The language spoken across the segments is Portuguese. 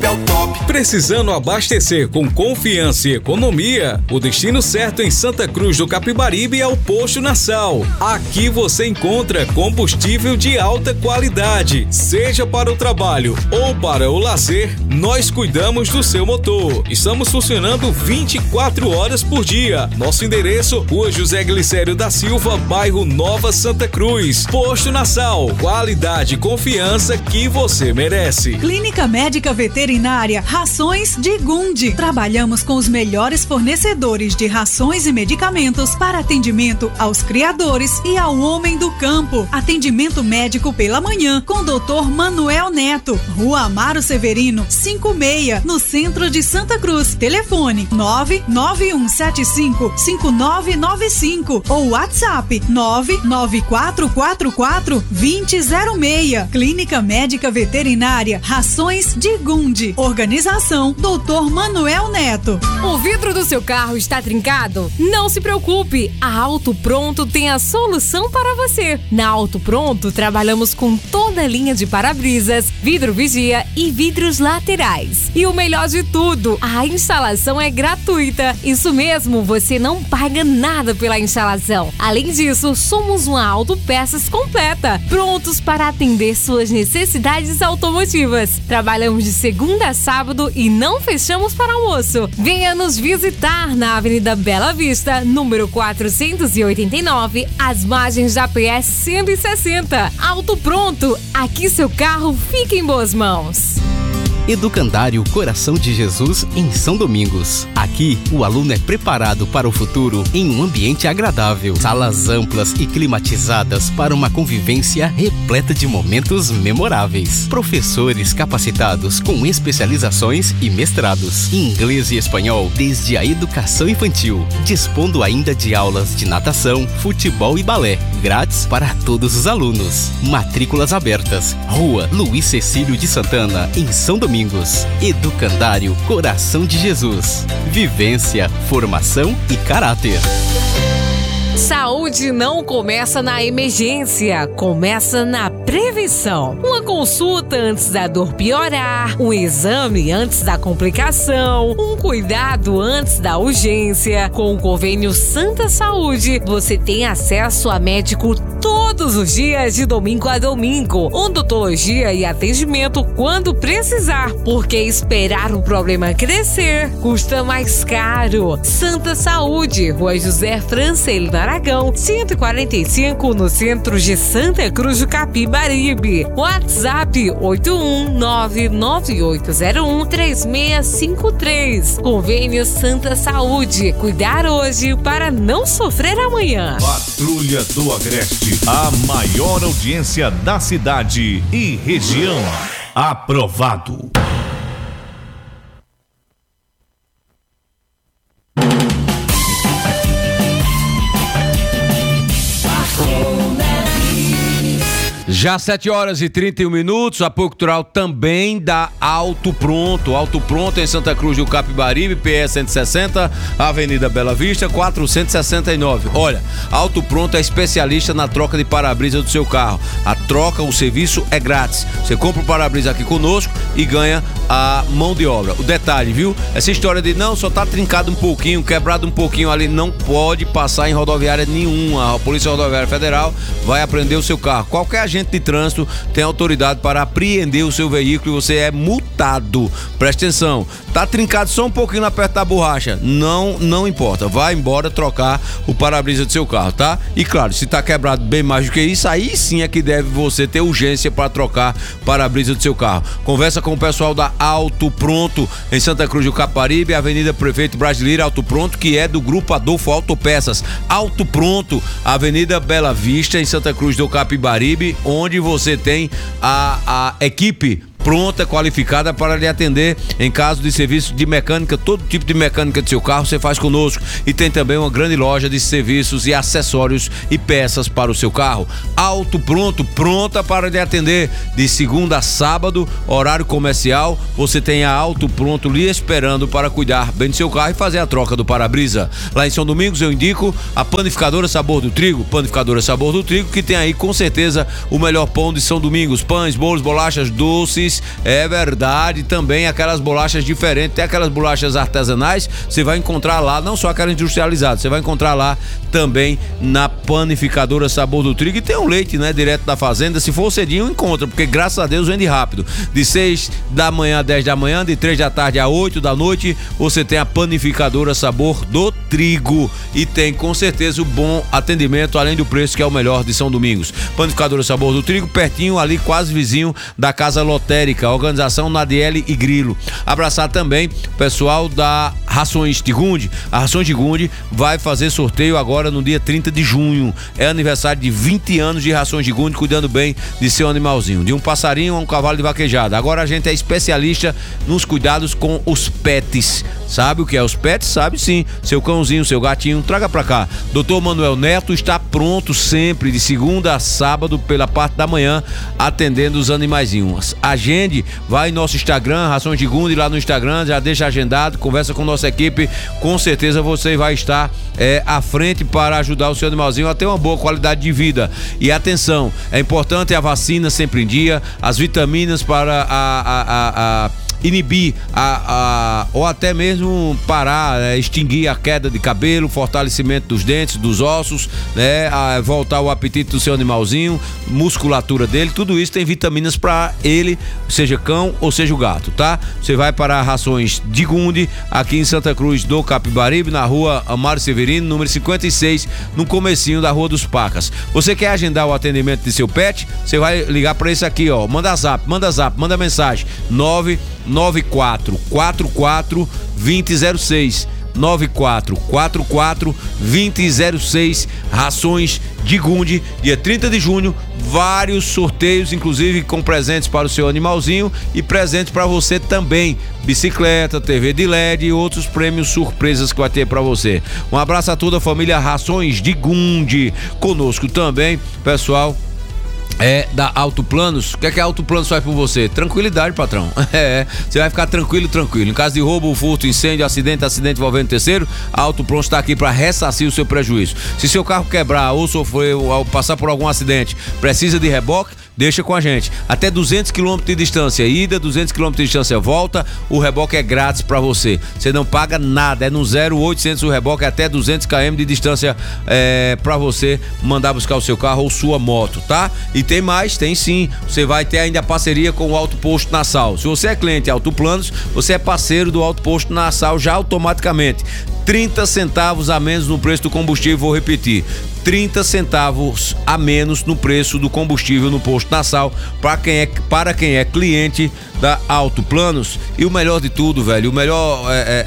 é o top. Precisando abastecer com confiança e economia? O destino certo em Santa Cruz do Capibaribe é o Posto Nassau. Aqui você encontra combustível de alta qualidade. Seja para o trabalho ou para o lazer, nós cuidamos do seu motor. Estamos funcionando 24 horas por dia. Nosso endereço, Rua José Glicério da Silva, bairro Nova Santa Cruz. Posto Nassau, qualidade e confiança que você merece. Clínica Médica Veterinária Rações de Gundi. Trabalhamos com os melhores fornecedores de rações e medicamentos para atendimento aos criadores e ao homem do campo. Atendimento médico pela manhã com Dr. Manuel Neto, Rua Amaro Severino, 56, no centro de Santa Cruz. Telefone 99175-5995 ou WhatsApp 99444-2006. Clínica Médica Veterinária Rações de Gundi. Organização Dr. Manuel Neto. O vidro do seu carro está trincado? Não se preocupe, a Auto Pronto tem a solução para você. Na Auto Pronto trabalhamos com toda a linha de para-brisas, vidro vigia e vidros laterais. E o melhor de tudo, a instalação é gratuita. Isso mesmo, você não paga nada pela instalação. Além disso, somos uma autopeças completa, prontos para atender suas necessidades automotivas. Trabalhamos de segunda a sábado e não fechamos para almoço. Venha nos visitar na Avenida Bela Vista, número 489, às margens da PS 160. Auto Pronto, aqui seu carro fica em boas mãos. Educandário Coração de Jesus em São Domingos. Aqui, o aluno é preparado para o futuro em um ambiente agradável. Salas amplas e climatizadas para uma convivência repleta de momentos memoráveis. Professores capacitados com especializações e mestrados em inglês e espanhol desde a educação infantil, dispondo ainda de aulas de natação, futebol e balé, grátis para todos os alunos. Matrículas abertas. Rua Luiz Cecílio de Santana, em São Domingos. Educandário Coração de Jesus. Vivência, formação e caráter. Saúde não começa na emergência, começa na prevenção. Uma consulta antes da dor piorar, um exame antes da complicação, um cuidado antes da urgência. Com o convênio Santa Saúde, você tem acesso a médico todos os dias, de domingo a domingo, odontologia e atendimento quando precisar, porque esperar o problema crescer custa mais caro. Santa Saúde, Rua José Francelino Aragão, 145, no centro de Santa Cruz do Capibaribe. WhatsApp 81998013653. Convênio Santa Saúde. Cuidar hoje para não sofrer amanhã. Patrulha do Agreste, a maior audiência da cidade e região. Aprovado. Já 7h31, apoio cultural também da Auto Pronto. Auto Pronto em Santa Cruz do Capibaribe, PS 160, Avenida Bela Vista, 469. Olha, Auto Pronto é especialista na troca de para-brisa do seu carro. A troca, o serviço é grátis. Você compra o para-brisa aqui conosco e ganha a mão de obra. O detalhe, viu? Essa história de não, só tá trincado um pouquinho, quebrado um pouquinho ali, não pode passar em rodoviária nenhuma. A Polícia Rodoviária Federal vai apreender o seu carro. Qualquer agente de trânsito tem autoridade para apreender o seu veículo e você é multado. Presta atenção, tá trincado só um pouquinho na perto da borracha, não importa, vai embora trocar o para-brisa do seu carro, tá? E claro, se tá quebrado bem mais do que isso, aí sim é que deve você ter urgência para trocar para-brisa do seu carro. Conversa com o pessoal da Auto Pronto em Santa Cruz do Capibaribe, Avenida Prefeito Brasileiro. Auto Pronto, que é do Grupo Adolfo Autopeças. Auto Pronto, Avenida Bela Vista em Santa Cruz do Capibaribe, onde você tem a equipe pronta, qualificada para lhe atender em caso de serviço de mecânica. Todo tipo de mecânica do seu carro você faz conosco, e tem também uma grande loja de serviços e acessórios e peças para o seu carro. Auto Pronto, pronta para lhe atender de segunda a sábado, horário comercial. Você tem a Auto Pronto lhe esperando para cuidar bem do seu carro e fazer a troca do para-brisa. Lá em São Domingos eu indico a Panificadora Sabor do Trigo. Panificadora Sabor do Trigo, que tem aí com certeza o melhor pão de São Domingos. Pães, bolos, bolachas, doces bolachões. É verdade, também aquelas bolachas diferentes, tem aquelas bolachas artesanais, você vai encontrar lá, não só aquelas industrializadas, você vai encontrar lá também na panificadora Sabor do Trigo, e tem um leite, né, direto da fazenda, se for cedinho encontra, porque graças a Deus vende rápido, de 6 da manhã a 10 da manhã, de 3 da tarde a 8 da noite, você tem a panificadora Sabor do Trigo, e tem com certeza o bom atendimento, além do preço que é o melhor de São Domingos. Panificadora Sabor do Trigo, pertinho ali, quase vizinho da Casa Lotérica, organização Nadiele e Grilo. Abraçar também o pessoal da Rações de Gundi. A Rações de Gundi vai fazer sorteio agora no dia 30 de junho. É aniversário de 20 anos de Rações de Gundi, cuidando bem de seu animalzinho, de um passarinho a um cavalo de vaquejada. Agora a gente é especialista nos cuidados com os pets. Sabe o que é os pets? Sabe sim. Seu cãozinho, seu gatinho, traga pra cá. Dr. Manuel Neto está pronto sempre, de segunda a sábado, pela parte da manhã, atendendo os animaizinhos. Agende, vai em nosso Instagram, Rações de Gundi, lá no Instagram, já deixa agendado, conversa com nossa equipe, com certeza você vai estar à frente para ajudar o seu animalzinho a ter uma boa qualidade de vida. E atenção, é importante a vacina sempre em dia, as vitaminas para inibir ou até mesmo parar, extinguir a queda de cabelo, fortalecimento dos dentes, dos ossos, né? Voltar o apetite do seu animalzinho, musculatura dele, tudo isso tem vitaminas para ele, seja cão ou seja o gato, tá? Você vai para Rações de Gundi, aqui em Santa Cruz do Capibaribe, na rua Amaro Severino, número 56, no comecinho da Rua dos Pacas. Você quer agendar o atendimento de seu pet? Você vai ligar para esse aqui, ó, manda zap, manda mensagem, 994442006, 94442006, Rações de Gundi, dia 30 de junho, vários sorteios, inclusive com presentes para o seu animalzinho e presentes para você também, bicicleta, TV de LED e outros prêmios surpresas que vai ter para você. Um abraço a toda a família Rações de Gundi. Conosco também, pessoal, da Autoplanos. O que é que a Autoplanos faz por você? Tranquilidade, patrão. Você vai ficar tranquilo. Em caso de roubo, furto, incêndio, acidente envolvendo terceiro, a Autoplanos está aqui para ressarcir o seu prejuízo. Se seu carro quebrar ou sofrer ou passar por algum acidente, precisa de reboque, deixa com a gente. Até 200 km de distância ida, 200 km de distância volta, o reboque é grátis para você. Você não paga nada, é no 0800 o reboque, até 200 km de distância para você mandar buscar o seu carro ou sua moto, tá? E tem mais, tem sim. Você vai ter ainda parceria com o Alto Posto Nassau. Se você é cliente Autoplanos, você é parceiro do Alto Posto Nassau já automaticamente. 30 centavos a menos no preço do combustível, vou repetir. 30 centavos a menos no preço do combustível no posto Nassau para quem é cliente da Autoplanos. E o melhor de tudo, velho, o melhor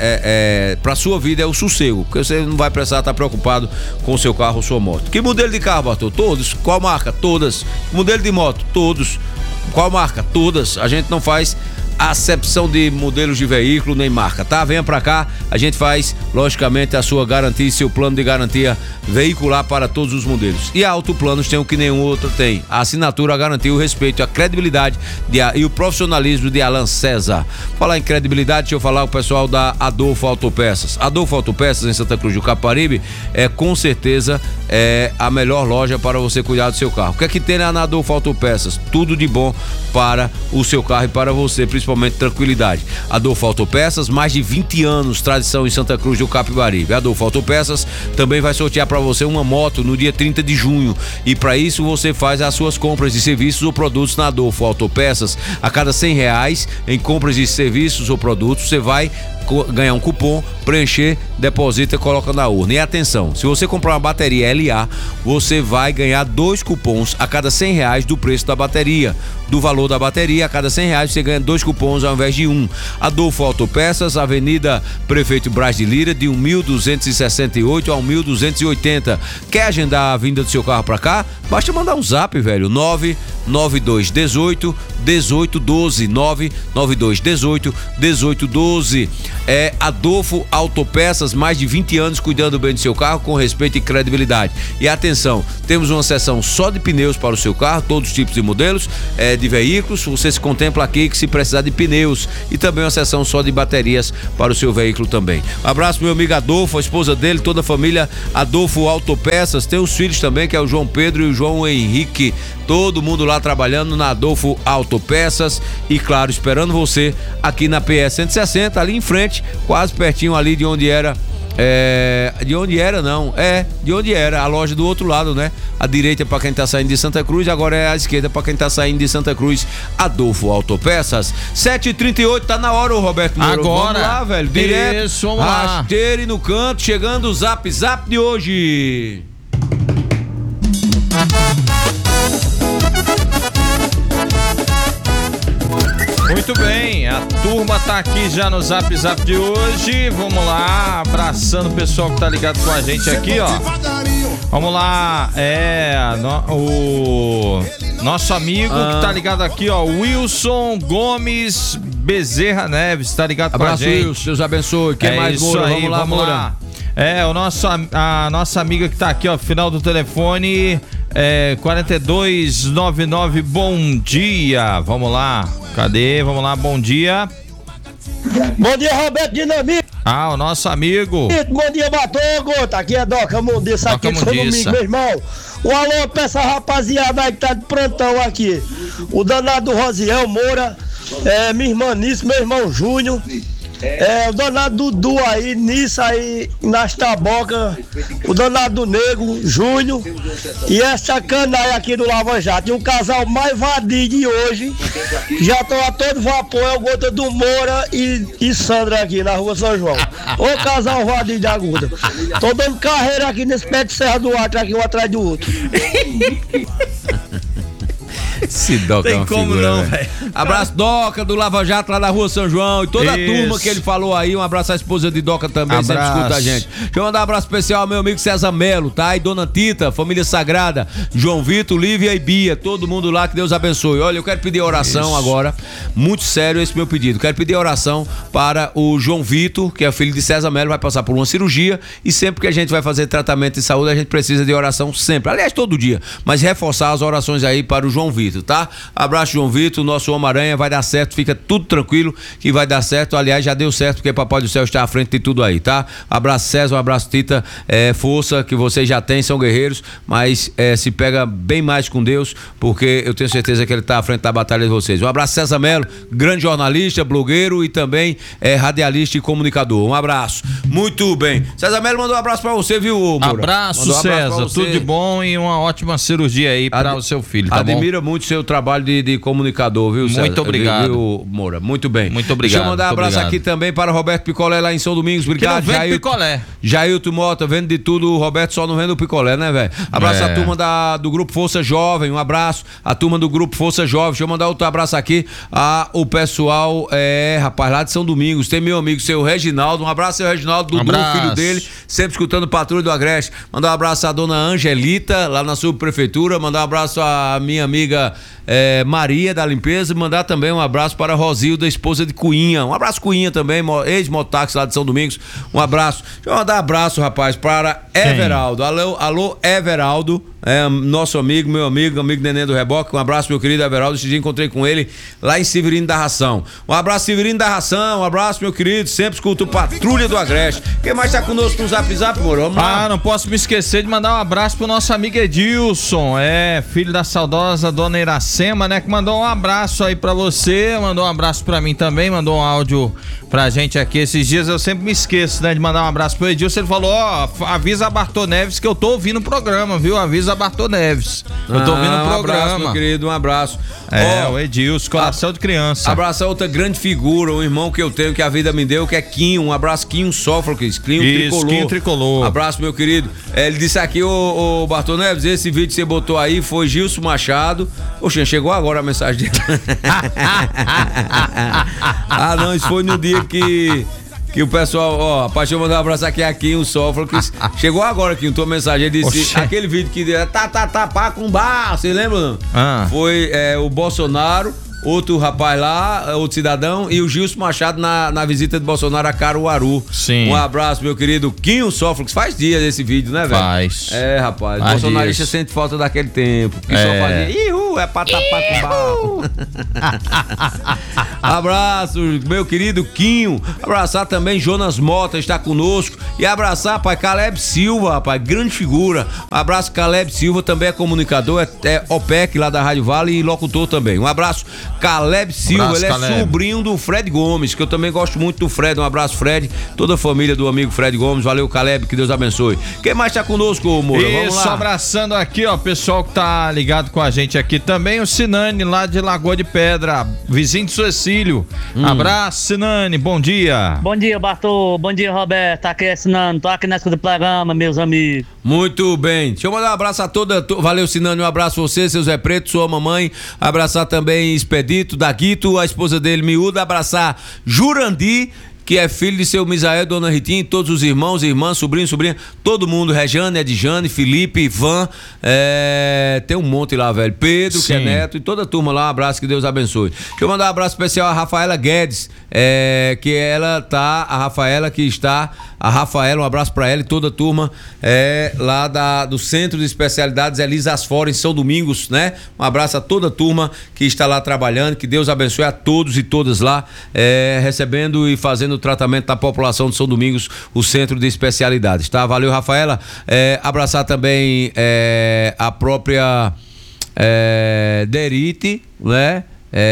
para sua vida é o sossego, porque você não vai precisar estar preocupado com o seu carro ou sua moto. Que modelo de carro, Bartô? Todos. Qual marca? Todas. Modelo de moto? Todos. Qual marca? Todas. A gente não faz acepção de modelos de veículo nem marca, tá? Venha pra cá, a gente faz logicamente a sua garantia e seu plano de garantia veicular para todos os modelos. E a Autoplanos tem o que nenhum outro tem: a assinatura, a garantia, o respeito, a credibilidade e o profissionalismo de Alan César. Falar em credibilidade, deixa eu falar o pessoal da Adolfo Autopeças. Adolfo Autopeças em Santa Cruz do Capibaribe com certeza a melhor loja para você cuidar do seu carro. O que é que tem na Adolfo Autopeças? Tudo de bom para o seu carro e para você, principalmente tranquilidade. Adolfo Autopeças, mais de 20 anos, tradição em Santa Cruz do Capibaribe. Adolfo Autopeças também vai sortear para você uma moto no dia 30 de junho. E para isso você faz as suas compras de serviços ou produtos na Adolfo Autopeças. A cada R$100 em compras de serviços ou produtos, você vai ganhar um cupom, preencher, deposita e coloca na urna. E atenção, se você comprar uma bateria LA, você vai ganhar 2 cupons a cada R$100 do preço da bateria. Do valor da bateria, a cada R$100 você ganha 2 cupons ao invés de um. Adolfo Autopeças, Avenida Prefeito Braz de Lira, de 1268 a 1280. Quer agendar a vinda do seu carro pra cá? Basta mandar um zap, velho, 99218 1812, 99218 1812. é Adolfo Autopeças, mais de 20 anos cuidando bem do seu carro com respeito e credibilidade. E atenção, temos uma seção só de pneus para o seu carro, todos os tipos de modelos de veículos. Você se contempla aqui que se precisar de pneus, e também uma seção só de baterias para o seu veículo também. Um abraço pro meu amigo Adolfo, a esposa dele, toda a família Adolfo Autopeças. Tem os filhos também, que é o João Pedro e o João Henrique, todo mundo lá trabalhando na Adolfo Autopeças, e claro, esperando você aqui na PS 160, ali em frente, quase pertinho ali de onde era de onde era a loja do outro lado, né? A direita para quem tá saindo de Santa Cruz, agora é a esquerda para quem tá saindo de Santa Cruz. Adolfo Autopeças. 7h38, tá na hora, o Roberto Moura. Agora, vamos lá, velho, direto, isso, vamos lá. rasteiro e no canto, chegando o Zap de hoje. Muito bem, a turma tá aqui já no Zap de hoje. Vamos lá, abraçando o pessoal que tá ligado com a gente aqui, ó. Vamos lá, o nosso amigo que tá ligado aqui, ó, Wilson Gomes Bezerra Neves, tá ligado com a gente. Wilson, Deus abençoe. Quem mais, Moura? Aí, vamos lá. A nossa amiga que tá aqui, ó, final do telefone 4299, bom dia. Vamos lá, cadê? Vamos lá, bom dia. Bom dia, Roberto Dinamite. O nosso amigo. Bom dia, Batogo. Tá aqui é Doca Mundiça, aqui do domingo, meu irmão. Um alô pra essa rapaziada aí que tá de plantão aqui. O danado Rosiel Moura, minha irmã Nisso, meu irmão Júnior. O danado Dudu aí, Nisso aí, nas tabocas, o danado Nego, Júnior, e essa canaia aqui do Lava Jato. E o casal mais vadio de hoje, já estão a todo vapor, é o Gota do Moura e Sandra aqui na Rua São João. Ô casal vadio de aguda. Tô dando carreira aqui nesse pé de Serra do Acre, aqui um atrás do outro. Esse Doca tem como figura, não, velho. Abraço, Doca, do Lava Jato lá da Rua São João, e toda a turma que ele falou aí. Um abraço à esposa de Doca também, sempre escuta a gente. Deixa eu mandar um abraço especial ao meu amigo César Melo, tá? E Dona Tita, família sagrada, João Vitor, Lívia e Bia, todo mundo lá, que Deus abençoe. Olha, eu quero pedir oração agora, muito sério esse meu pedido. Quero pedir oração para o João Vitor, que é filho de César Melo, vai passar por uma cirurgia, e sempre que a gente vai fazer tratamento de saúde, a gente precisa de oração sempre. Aliás, todo dia, mas reforçar as orações aí para o João Vitor, tá? Abraço, João Vitor, nosso Homem-Aranha, vai dar certo, fica tudo tranquilo que vai dar certo. Aliás, já deu certo, porque Papai do Céu está à frente de tudo aí, tá? Abraço, César, um abraço, Tita, força que vocês já têm, são guerreiros, mas se pega bem mais com Deus, porque eu tenho certeza que ele está à frente da batalha de vocês. Um abraço, César Melo, grande jornalista, blogueiro e também radialista e comunicador. Um abraço. Muito bem. César Melo mandou um abraço pra você, viu, Moura? Abraço, César, tudo de bom e uma ótima cirurgia aí para o seu filho, tá Admira muito seu trabalho de comunicador, viu, César? Muito obrigado. Viu, Moura? Muito bem. Muito obrigado. Deixa eu mandar um abraço aqui também para o Roberto Picolé lá em São Domingos. Obrigado, Jair. Picolé. Jailton Mota, vendo de tudo, o Roberto só não vende o picolé, né, velho? Abraço à turma do Grupo Força Jovem, um abraço à turma do Grupo Força Jovem. Deixa eu mandar outro abraço aqui o pessoal, rapaz, lá de São Domingos. Tem meu amigo, seu Reginaldo. Um abraço, seu Reginaldo, Dudu, filho dele, sempre escutando Patrulha do Agreste. Mandar um abraço à dona Angelita, lá na subprefeitura. Mandar um abraço à minha amiga Maria da limpeza, mandar também um abraço para Rosilda, esposa de Cuinha. Um abraço, Cuinha, também, ex-motaxi lá de São Domingos. Um abraço. Deixa eu mandar um abraço, rapaz, para Everaldo. Alô, Everaldo, nosso amigo, meu amigo Neném do Reboque. Um abraço, meu querido Everaldo. Esse dia encontrei com ele lá em Severino da Ração. Um abraço, Severino da Ração. Um abraço, meu querido. Sempre escuto Patrulha do Agreste. Quem mais tá conosco no Zap, moro? Vamos lá. Não posso me esquecer de mandar um abraço pro nosso amigo Edilson, filho da saudosa dona Iracema, né, que mandou um abraço aí pra você, mandou um abraço pra mim também, mandou um áudio pra gente aqui. Esses dias eu sempre me esqueço, né, de mandar um abraço pro Edilson. Ele falou, avisa a Bartô Neves que eu tô ouvindo o programa, viu? Avisa a Bartô Neves. Eu tô ouvindo o programa. Um abraço, meu querido, um abraço. O Edilson, coração de criança. Abraço a outra grande figura, um irmão que eu tenho, que a vida me deu, que é Quinho. Um abraço, Quinho Sófocles, Quinho Tricolor. Abraço, meu querido. Ele disse aqui, ô Bartô Neves, esse vídeo que você botou aí foi Gilson Machado. Poxa, chegou agora a mensagem dele. Não, isso foi no dia que o pessoal, rapaz, deixa eu mandar um abraço aqui o Sófocles. Chegou agora aqui, tua mensagem, ele disse, aquele vídeo que pá com bar, você lembra não? Foi o Bolsonaro outro rapaz lá, outro cidadão, e o Gilson Machado na visita de Bolsonaro a Caruaru. Sim. Um abraço, meu querido Quinho Sófocles. Faz dias esse vídeo, né, velho? Faz. É, rapaz. Faz Bolsonarista dias. sente falta daquele tempo. Que só fazia, é pra tapar com barro. Abraço, meu querido Quinho. Abraçar também Jonas Mota, está conosco. E abraçar, pai, Caleb Silva, rapaz, grande figura. Um abraço, Caleb Silva, também é comunicador, é OPEC lá da Rádio Vale e locutor também. Um abraço, Caleb Silva, Abraço, ele Caleb. é sobrinho do Fred Gomes, que eu também gosto muito do Fred. Um abraço, Fred, toda a família do amigo Fred Gomes. Valeu, Caleb, que Deus abençoe. Quem mais está conosco, Moura? Vamos Isso, lá. abraçando aqui, ó, pessoal que tá ligado com a gente aqui também, o Sinane lá de Lagoa de Pedra, vizinho de Suecílio. Abraço, Sinane, bom dia. Bom dia, Bartô. Bom dia, Roberto. Tá aqui assinando. Tô aqui na escuta do programa, meus amigos. Muito bem. Deixa eu mandar um abraço a toda. Valeu, Sinane. Um abraço a você, seu Zé Preto, sua mamãe. Abraçar também Expedito, Daguito, a esposa dele, Miúda. Abraçar Jurandir, que é filho de seu Misael, Dona Ritinha, todos os irmãos, irmãs, sobrinho, sobrinha, todo mundo, Rejane, Edjane, Felipe, Ivan, tem um monte lá, velho, Pedro, Sim. que é neto, e toda a turma lá, um abraço, que Deus abençoe. Deixa eu mandar um abraço especial a Rafaela Guedes, que ela tá, a Rafaela, um abraço pra ela e toda a turma lá do Centro de Especialidades Elisa Asfora, em São Domingos, né? Um abraço a toda a turma que está lá trabalhando, que Deus abençoe a todos e todas lá, recebendo e fazendo o tratamento da população de São Domingos, o Centro de Especialidades, tá? Valeu, Rafaela. Abraçar também a própria Derite, né?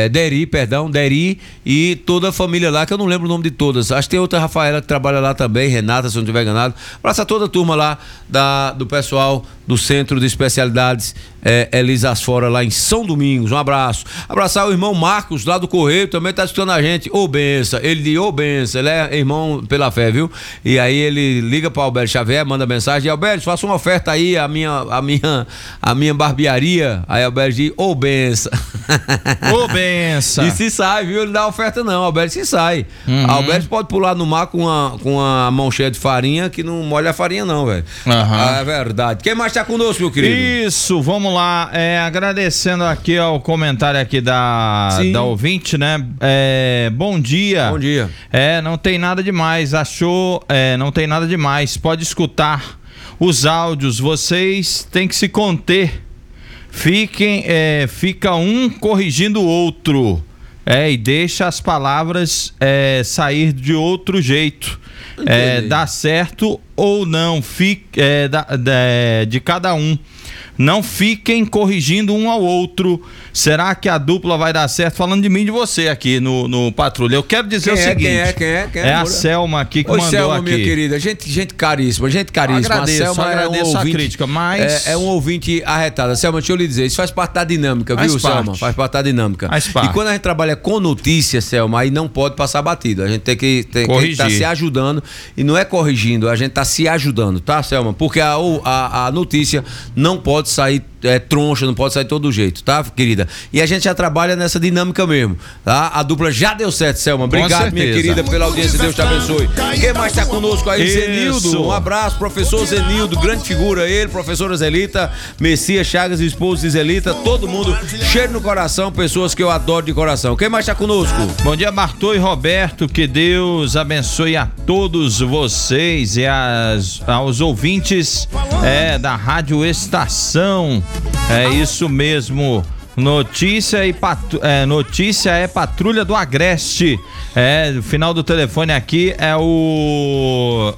Deri e toda a família lá, que eu não lembro o nome de todas. Acho que tem outra Rafaela que trabalha lá também, Renata, se eu não estiver enganado. Abraça toda a turma lá do pessoal do Centro de Especialidades Elisa Asfora, lá em São Domingos. Um abraço. Abraçar o irmão Marcos, lá do Correio, também tá escutando a gente. Ô benção, ele diz ô benção, ele é irmão pela fé, viu? E aí ele liga para Alberto Xavier, manda mensagem, e Alberto, faça uma oferta aí, a minha barbearia. Aí Alberto diz ô benção. Ô, benção. E se sai, viu? Ele não dá oferta não, Alberto se sai. Alberto pode pular no mar com a mão cheia de farinha, que não molha a farinha não, velho. É verdade. Quem mais tá conosco, meu querido? Isso, vamos lá, agradecendo aqui ao comentário aqui da ouvinte, né? Bom dia. Bom dia. Não tem nada demais, não tem nada demais, pode escutar os áudios, vocês têm que se conter. Fica um corrigindo o outro, e deixa as palavras sair de outro jeito, dá certo ou não, de cada um. Não fiquem corrigindo um ao outro. Será que a dupla vai dar certo? Falando de mim e de você aqui no Patrulha. Eu quero dizer o seguinte. Quem é a Selma aqui que Oi, mandou Selma, aqui. minha querida. Gente caríssima. Agradeço, a Selma agradeço a crítica, mas... É um ouvinte arretado. Selma, deixa eu lhe dizer, isso faz parte da dinâmica, viu, Selma? Faz parte da dinâmica. E quando a gente trabalha com notícia, Selma, aí não pode passar batido. A gente tem que estar se ajudando. E não é corrigindo, a gente tá se ajudando, tá, Selma? Porque a notícia não pode sair troncha, não pode sair de todo jeito, tá, querida? E a gente já trabalha nessa dinâmica mesmo, tá? A dupla já deu certo, Selma. Obrigado, minha querida, pela audiência. Deus te abençoe. Quem mais tá conosco aí? Zenildo. Um abraço, professor Zenildo, grande figura ele, professora Zelita, Messias Chagas, esposo de Zelita, todo mundo cheio no coração, pessoas que eu adoro de coração. Quem mais tá conosco? Bom dia, Bartô e Roberto, que Deus abençoe a todos vocês e aos ouvintes da Rádio Estação. É isso mesmo. Notícia é Patrulha do Agreste. O final do telefone aqui é o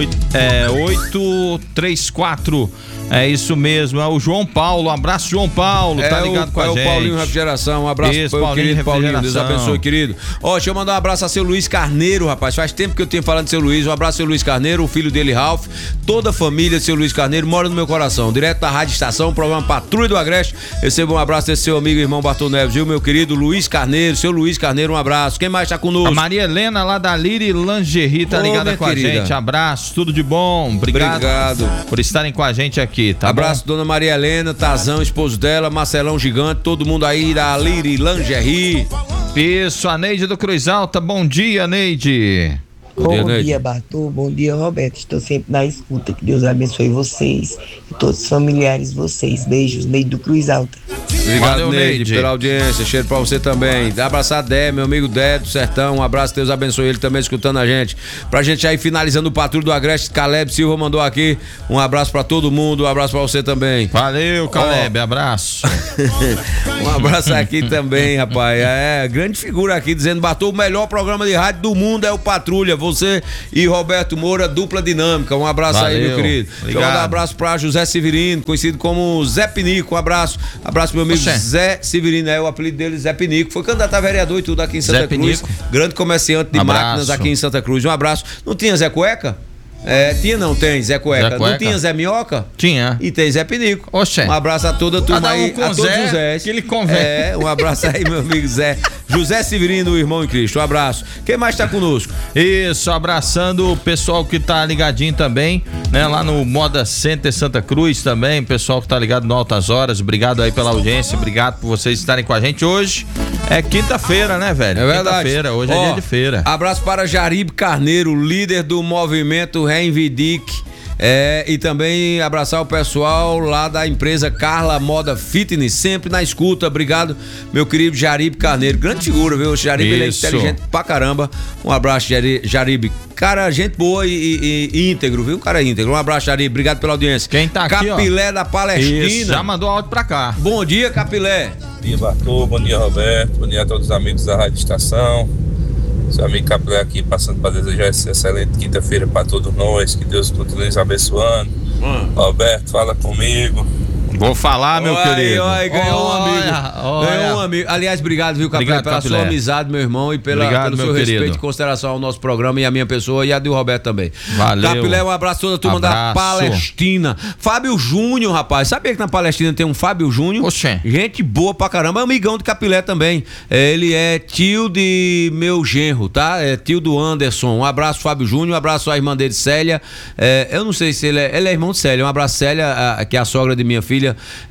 834. É isso mesmo, é o João Paulo. Um abraço, João Paulo, tá ligado com a gente. É o Paulinho Refrigeração, um abraço pro meu querido Paulinho, Deus abençoe, querido. Deixa eu mandar um abraço a seu Luiz Carneiro, rapaz, faz tempo que eu tenho falando de seu Luiz. Um abraço, seu Luiz Carneiro, o filho dele, Ralph, toda a família de seu Luiz Carneiro mora no meu coração, direto da Rádio Estação, programa Patrulha do Agreste. Receba um abraço desse seu amigo, irmão Bartô Neves, viu, meu querido Luiz Carneiro, seu Luiz Carneiro, um abraço. Quem mais tá conosco? A Maria Helena, lá da Liri Lingerie, tá ligada com querida. A gente, abraço, tudo de bom, obrigado por estarem com a gente aqui, tá abraço, bom? Dona Maria Helena, Tazão, esposo dela, Marcelão Gigante, todo mundo aí da Liri Lingerie. Isso, a Neide do Cruz Alta, bom dia, Neide. Bom dia, Bartô. Bom dia, Roberto. Estou sempre na escuta. Que Deus abençoe vocês e todos os familiares de vocês. Beijos, Neide do Cruz Alta. Obrigado, Neide, pela audiência. Cheiro pra você também. Dá abraçar Dé, meu amigo Dé do Sertão. Um abraço, Deus abençoe ele também escutando a gente. Pra gente aí finalizando o Patrulho do Agreste, Caleb Silva mandou aqui. Um abraço pra todo mundo, um abraço pra você também. Valeu, Caleb, abraço. Um abraço aqui também, rapaz. Grande figura aqui dizendo: Bartô, o melhor programa de rádio do mundo é o Patrulha. Você e Roberto Moura, dupla dinâmica. Um abraço. Valeu, aí, meu querido. Deixa eu mandar um abraço pra José Severino, conhecido como Zé Pinico. Um abraço. Abraço, meu amigo Zé Severino, o apelido dele Zé Pinico. Foi candidato a vereador e tudo aqui em Santa Cruz. Grande comerciante de máquinas aqui em Santa Cruz. Um abraço. Não tinha Zé Cueca? Tinha não, tem Zé Cueca. Não tinha Zé Minhoca? Tinha. E tem Zé Pinico. Oxê. Um abraço a toda a turma aí, a todos os Zés. Que ele convém. Um abraço aí, meu amigo Zé. José Severino, o irmão em Cristo. Um abraço. Quem mais tá conosco? Isso, abraçando o pessoal que tá ligadinho também, né? Lá no Moda Center Santa Cruz também, pessoal que tá ligado no Altas Horas. Obrigado aí pela audiência, obrigado por vocês estarem com a gente hoje. É quinta-feira, né, velho? É verdade. Quinta-feira, hoje é dia de feira. Abraço para Jaribe Carneiro, líder do movimento Reivindique. E também abraçar o pessoal lá da empresa Carla Moda Fitness, sempre na escuta. Obrigado, meu querido Jaribe Carneiro. Grande figura, viu? O Jaribe, ele é inteligente pra caramba. Um abraço, Jaribe. Cara, gente boa e íntegro, viu? Cara íntegro. Um abraço, Jaribe. Obrigado pela audiência. Quem tá aqui, Capilé da Palestina. Isso, já mandou áudio pra cá. Bom dia, Capilé. Bom dia, Bartô. Bom dia, Roberto. Bom dia a todos os amigos da Rádio Estação. Seu amigo Capilé aqui passando para desejar essa excelente quinta-feira para todos nós. Que Deus continue nos abençoando. Roberto, fala comigo. Vou falar, meu querido. Ganhou um amigo. Ganhou um amigo. Aliás, obrigado, viu, Capilé, pela sua amizade, meu irmão, e pelo seu respeito e consideração ao nosso programa e à minha pessoa e a do Roberto também. Valeu. Capilé, um abraço a toda a turma da Palestina. Fábio Júnior, rapaz. Sabia que na Palestina tem um Fábio Júnior? Oxê. Gente boa pra caramba. É amigão de Capilé também. Ele é tio de meu genro, tá? É tio do Anderson. Um abraço, Fábio Júnior. Um abraço à irmã dele, Célia. Eu não sei se ele é irmão de Célia. Um abraço, Célia, que é a sogra de minha filha.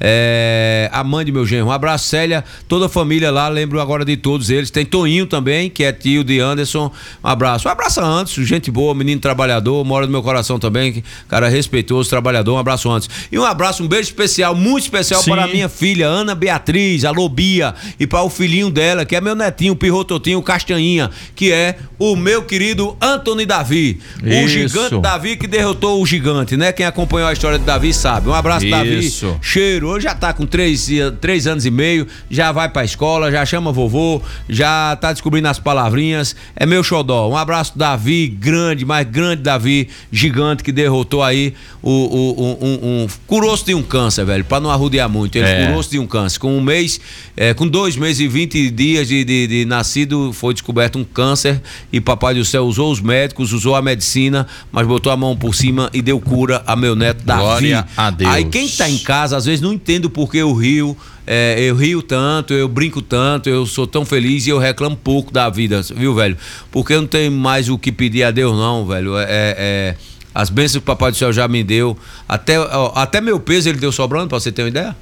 A mãe de meu genro. Um abraço, Célia, toda a família lá, lembro agora de todos eles. Tem Toninho também, que é tio de Anderson. Um abraço a Anderson, gente boa, menino trabalhador, mora no meu coração também, cara respeitoso, trabalhador. Um abraço, Anderson. E um abraço, um beijo especial, muito especial para a minha filha, Ana Beatriz, a Lobia, e para o filhinho dela, que é meu netinho, o Pirrototinho, o Castanhinha, que é o meu querido Antony Davi. O gigante Davi que derrotou o gigante, né? Quem acompanhou a história de Davi sabe. Um abraço, Davi. Cheiro. Hoje já tá com 3 anos e meio, já vai pra escola, já chama vovô, já tá descobrindo as palavrinhas, é meu xodó. Um abraço, Davi, grande, mais grande Davi, gigante, que derrotou aí curou-se de um câncer, velho, pra não arrodear muito, ele curou-se de um câncer, com 2 meses e 20 dias de nascido, foi descoberto um câncer, e papai do céu usou os médicos, usou a medicina, mas botou a mão por cima e deu cura a meu neto Davi. Glória a Deus. Aí quem tá em casa, às vezes não entendo porque eu rio tanto, eu brinco tanto, eu sou tão feliz e eu reclamo pouco da vida, viu, velho? Porque eu não tenho mais o que pedir a Deus, não, velho. As bênçãos que o Papai do Céu já me deu, até meu peso ele deu sobrando, pra você ter uma ideia?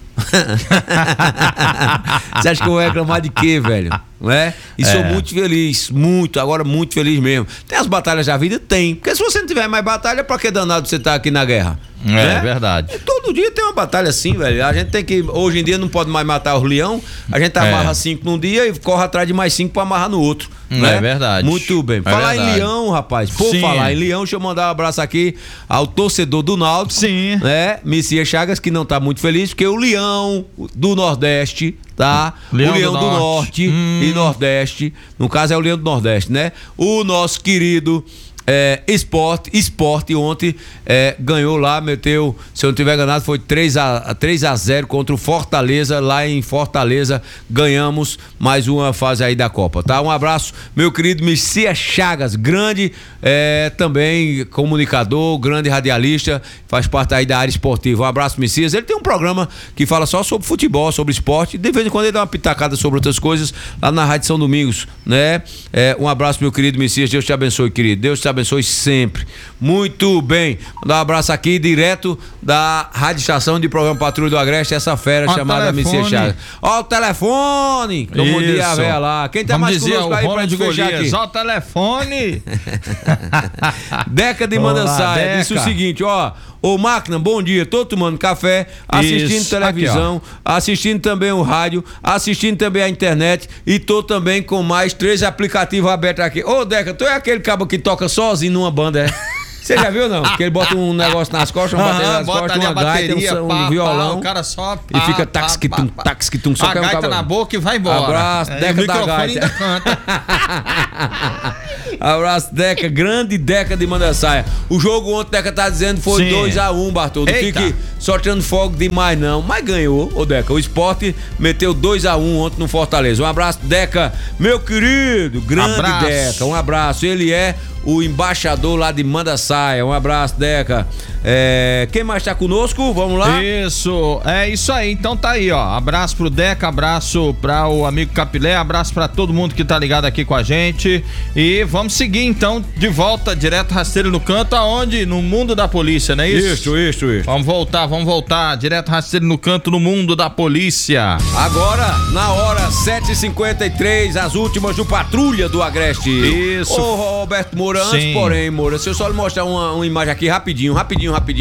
Você acha que eu vou reclamar de quê, velho? Não é? E sou muito feliz, agora muito feliz mesmo. Tem as batalhas da vida? Tem. Porque se você não tiver mais batalha, pra que danado você tá aqui na guerra? É verdade. Todo dia tem uma batalha assim, velho. A gente tem que, hoje em dia não pode mais matar os leão, a gente amarra 5 num dia e corre atrás de mais 5 pra amarrar no outro. Né? É verdade. Muito bem. Falar em leão, rapaz. Falar em leão, deixa eu mandar um abraço aqui ao torcedor do Náutico. Sim. Né? Messias Chagas, que não tá muito feliz, porque o leão do Nordeste, tá? Leão o leão do Norte e Nordeste, no caso é o leão do Nordeste, né? O nosso querido Esporte ontem ganhou lá, meteu, se eu não tiver enganado, foi 3-0 contra o Fortaleza, lá em Fortaleza. Ganhamos mais uma fase aí da Copa, tá? Um abraço, meu querido Messias Chagas, grande também comunicador, grande radialista, faz parte aí da área esportiva. Um abraço, Messias. Ele tem um programa que fala só sobre futebol, sobre esporte, de vez em quando ele dá uma pitacada sobre outras coisas lá na Rádio São Domingos, né? Um abraço, meu querido Messias, Deus te abençoe, querido. Deus te abençoe sempre. Muito bem. Mandar um abraço aqui direto da Rádio Estação de Programa Patrulha do Agreste, essa fera chamada Messias Chagas. Ó o telefone, como diria a véia lá. Quem tá mais conosco aí pra gente fechar aqui? Ó o telefone. Deca de Mandaçaia disse o seguinte, ó: ô máquina, bom dia, tô tomando café, assistindo televisão, assistindo também o rádio, assistindo também a internet e tô também com mais 3 aplicativos abertos aqui. Ô Deca, tu é aquele cabo que toca sozinho numa banda, é? Você já viu, não? Que ele bota um negócio nas costas, uma bateria nas costas, uma gaita, um violão. O cara só e fica tax-quitum, só a gaita na boca e vai embora. Abraço, Deca da gaita. Abraço, Deca, grande Deca de Mandaçaia. O jogo ontem, Deca tá dizendo, foi 2-1, Bartolo. Não fique soltando fogo demais, não. Mas ganhou, ô Deca. O Sport meteu 2-1 ontem no Fortaleza. Um abraço, Deca, meu querido, grande Deca. Um abraço. Ele é o embaixador lá de Mandaçaia. Um abraço, Deca. Quem mais tá conosco? Vamos lá? Isso, é isso aí. Então tá aí, ó. Abraço pro Deca, abraço pra o amigo Capilé, abraço pra todo mundo que tá ligado aqui com a gente. E vamos seguir então de volta, direto Rasteiro no Canto, aonde? No mundo da polícia, não é isso? Isso. Vamos voltar, direto Rasteiro no Canto, no mundo da polícia. Agora, na hora 7h53, as últimas do Patrulha do Agreste. Isso. Ô Roberto Moura, antes, porém, Moura, se eu só lhe mostrar uma imagem aqui rapidinho.